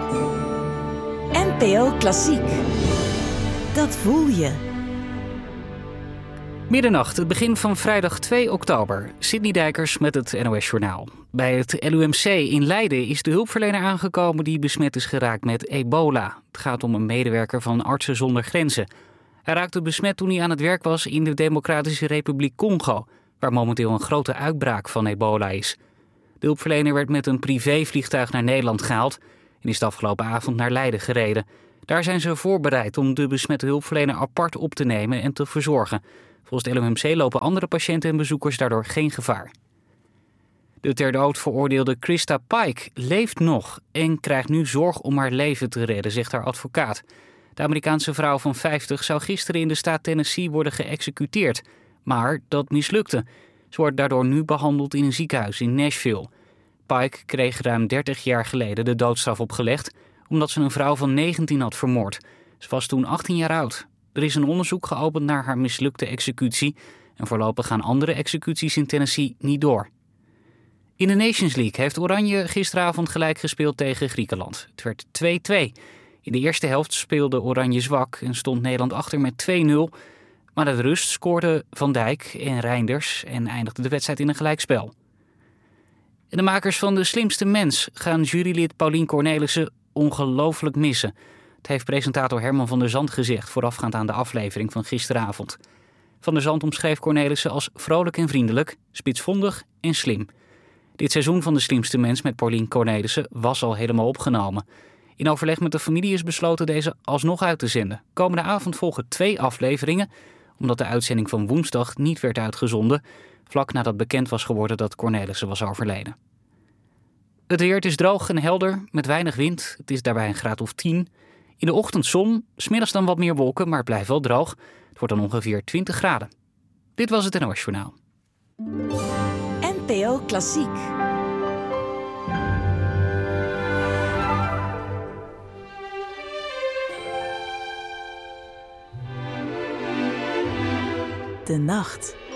NPO Klassiek. Dat voel je. Middernacht, het begin van vrijdag 2 oktober. Sidney Dijkers met het NOS-journaal. Bij het LUMC in Leiden is de hulpverlener aangekomen die besmet is geraakt met ebola. Het gaat om een medewerker van Artsen zonder Grenzen. Hij raakte besmet toen hij aan het werk was in de Democratische Republiek Congo, waar momenteel een grote uitbraak van ebola is. De hulpverlener werd met een privévliegtuig naar Nederland gehaald en is de afgelopen avond naar Leiden gereden. Daar zijn ze voorbereid om de besmette hulpverlener apart op te nemen en te verzorgen. Volgens het LUMC lopen andere patiënten en bezoekers daardoor geen gevaar. De ter dood veroordeelde Krista Pike leeft nog en krijgt nu zorg om haar leven te redden, zegt haar advocaat. De Amerikaanse vrouw van 50 zou gisteren in de staat Tennessee worden geëxecuteerd, maar dat mislukte. Ze wordt daardoor nu behandeld in een ziekenhuis in Nashville. Pike kreeg ruim 30 jaar geleden de doodstraf opgelegd omdat ze een vrouw van 19 had vermoord. Ze was toen 18 jaar oud. Er is een onderzoek geopend naar haar mislukte executie en voorlopig gaan andere executies in Tennessee niet door. In de Nations League heeft Oranje gisteravond gelijk gespeeld tegen Griekenland. Het werd 2-2. In de eerste helft speelde Oranje zwak en stond Nederland achter met 2-0. Maar na de rust scoorden Van Dijk en Reinders en eindigde de wedstrijd in een gelijkspel. En de makers van De Slimste Mens gaan jurylid Paulien Cornelissen ongelooflijk missen. Het heeft presentator Herman van der Zand gezegd voorafgaand aan de aflevering van gisteravond. Van der Zand omschreef Cornelissen als vrolijk en vriendelijk, spitsvondig en slim. Dit seizoen van De Slimste Mens met Paulien Cornelissen was al helemaal opgenomen. In overleg met de familie is besloten deze alsnog uit te zenden. Komende avond volgen 2 afleveringen, omdat de uitzending van woensdag niet werd uitgezonden, vlak nadat bekend was geworden dat Cornelissen was overleden. Het weer, het is droog en helder, met weinig wind. Het is daarbij een graad of 10. In de ochtend zon, 's middags dan wat meer wolken, maar het blijft wel droog. Het wordt dan ongeveer 20 graden. Dit was het NOS Journaal. NPO Klassiek. De nacht.